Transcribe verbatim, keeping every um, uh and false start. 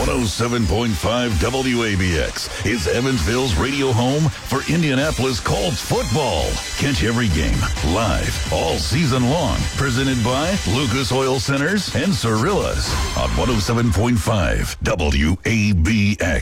one oh seven point five W A B X is Evansville's radio home for Indianapolis Colts football. Catch every game live all season long. Presented by Lucas Oil Centers and Cirillas on one oh seven point five W A B X.